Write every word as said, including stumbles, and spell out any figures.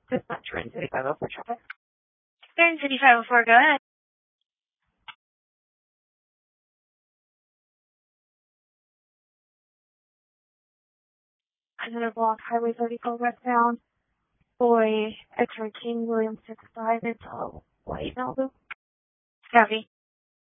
Dispatch Turn City five oh four traffic. Turn City five oh four, go ahead. I'm gonna block Highway thirty-four westbound. Boy, X-ray King, William six five into White Malibu. Copy.